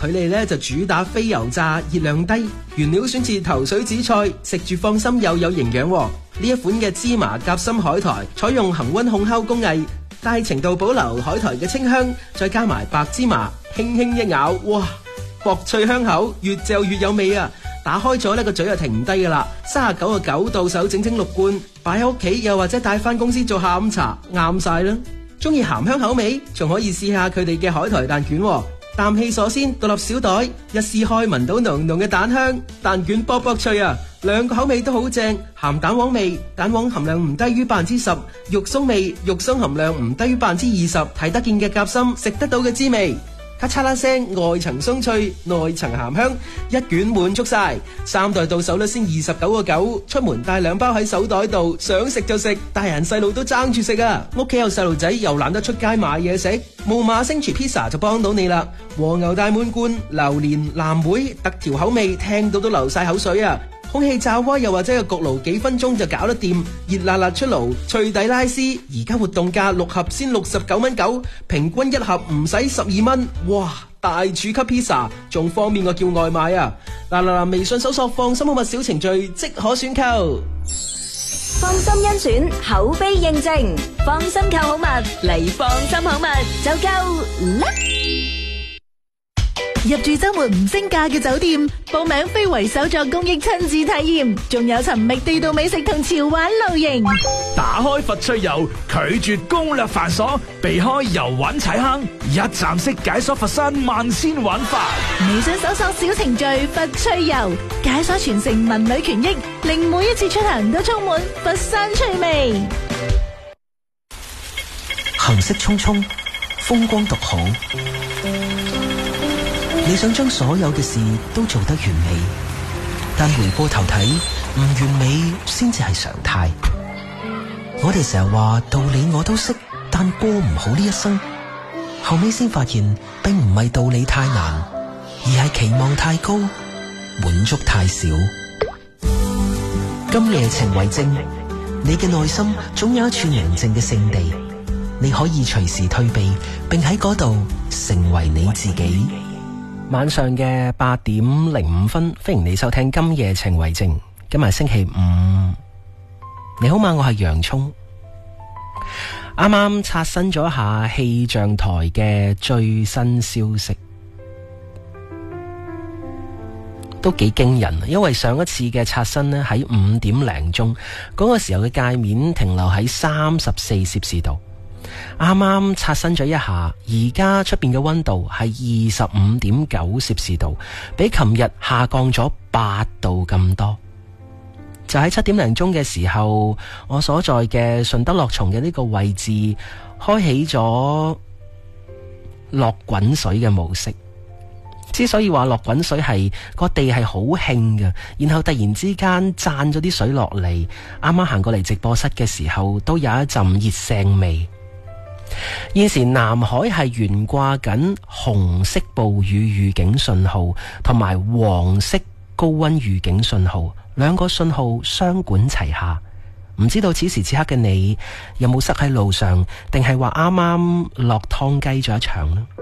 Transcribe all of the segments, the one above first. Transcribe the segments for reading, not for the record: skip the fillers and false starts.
佢哋咧就主打非油炸，熱量低，原料選自頭水紫菜，食住放心又有營養。呢一款嘅芝麻夾心海苔採用恒溫烘烤工藝，大程度保留海苔嘅清香，再加埋白芝麻，輕輕一咬，哇，薄脆香口，越嚼越有味啊！打開咗呢個嘴就停唔低噶啦，39.9到手整6罐，擺喺屋企又或者帶翻公司做下午茶，啱晒啦！中意鹹香口味，仲可以試下佢哋嘅海苔蛋卷，氮氣鎖鮮，獨立小袋，一撕開聞到濃濃嘅蛋香，蛋卷卜卜脆啊！兩個口味都好正，鹹蛋黃味，蛋黃含量唔低於10%，肉鬆味，肉鬆含量唔低於20%，睇得見嘅夾心，食得到嘅滋味。咔嚓啦聲，外層鬆脆，內層鹹香，一卷滿足晒，3袋到手率先29.9，出門帶2包喺手袋度，想食就食，大人細路都爭住食啊！屋企有細路仔又懶得出街買嘢食，木馬星廚 pizza 就幫到你啦！和牛大滿貫、榴蓮、藍莓、特調口味，聽到都流晒口水啊！空氣炸鍋又或者個焗爐幾分鐘就搞得掂，熱辣辣出爐，脆底拉絲，而家活動價6盒先69.9，平均1盒唔使12蚊，哇！大廚級 pizza 仲方便過叫外賣啊！嗱，微信搜索放心好物小程序即可選購。 放心甄選，口碑認證，放心購好物嚟放心好物就夠啦！ 入住周末唔升價嘅酒店，報名非遺手作公益親子體驗，仲有尋覓地道美食同潮玩露營。 打開佛趣遊，拒絕攻略繁瑣，避開遊玩踩坑，一站式解鎖佛山萬仙玩法。 微信搜索小程序佛趣遊，解鎖傳承文旅權益，令每一次出行都充滿佛山趣味。 行色匆匆，風光獨好。你想將所有嘅事都做得完美，但回過頭睇，唔完美先至係常態。我哋成日話道理我都識，但過唔好呢一生。後尾先發現，並唔係道理太難，而係期望太高，滿足太少。今夜情為證，你嘅內心總有一處寧靜嘅聖地，你可以隨時退避，並喺嗰度成為你自己。 晚上嘅8:05，歡迎你收聽今夜情為證。今日星期五，你好嘛？我係洋蔥。啱啱刷新咗一下氣象台嘅最新消息，都幾驚人。因為上一次嘅刷新呢，喺5點零鐘嗰個時候嘅界面停留喺34攝氏度。啱啱刷新咗一下，而家出邊嘅溫度係25.9攝氏度，比琴日下降咗8度咁多。就喺7點零鐘嘅時候，我所在嘅順德樂松嘅呢個位置開啟咗落滾水嘅模式。之所以話落滾水係個地係好興嘅，然後突然之間攢咗啲水落嚟，啱啱行過嚟直播室嘅時候都有一陣熱腥味。現時南海係懸掛緊紅色暴雨預警信號同埋黃色高溫預警信號，兩個信號雙管齊下。唔知道此時此刻嘅你有冇塞喺路上，定係話啱啱落湯雞咗一場呢？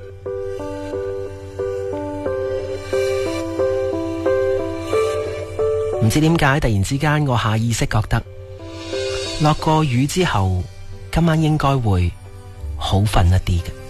唔知點解突然之間我下意識覺得落過雨之後今晚應該會好瞓一啲嘅。